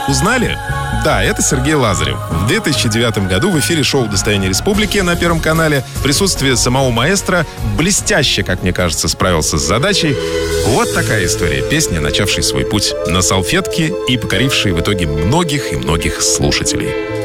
Узнали? Да, это Сергей Лазарев. В 2009 году в эфире шоу «Достояние республики» на Первом канале в присутствии самого маэстро блестяще, как мне кажется, справился с задачей. Вот такая история песни, начавшей свой путь на салфетке и покорившей в итоге многих и многих слушателей.